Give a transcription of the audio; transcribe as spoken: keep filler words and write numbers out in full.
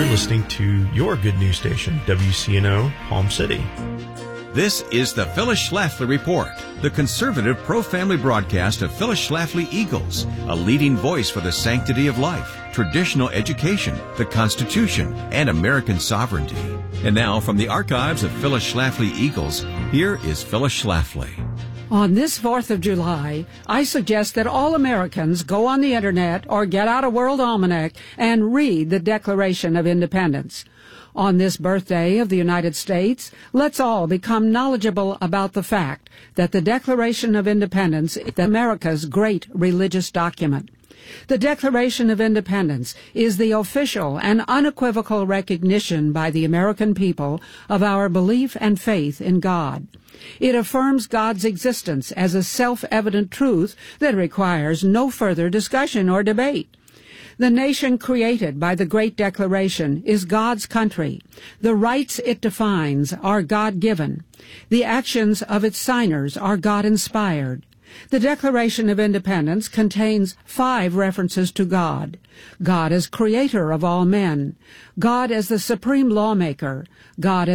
listening to your good news station, W C N O, Palm City. This is the Phyllis Schlafly Report, the conservative pro-family broadcast of Phyllis Schlafly Eagles, a leading voice for the sanctity of life, traditional education, the Constitution, and American sovereignty. And now, from the archives of Phyllis Schlafly Eagles, here is Phyllis Schlafly. On this fourth of July, I suggest that all Americans go on the Internet or get out a World Almanac and read the Declaration of Independence. On this birthday of the United States, let's all become knowledgeable about the fact that the Declaration of Independence is America's great religious document. The Declaration of Independence is the official and unequivocal recognition by the American people of our belief and faith in God. It affirms God's existence as a self-evident truth that requires no further discussion or debate. The nation created by the Great Declaration is God's country. The rights it defines are God-given. The actions of its signers are God-inspired. The Declaration of Independence contains five references to God. God as creator of all men. God as the supreme lawmaker. God as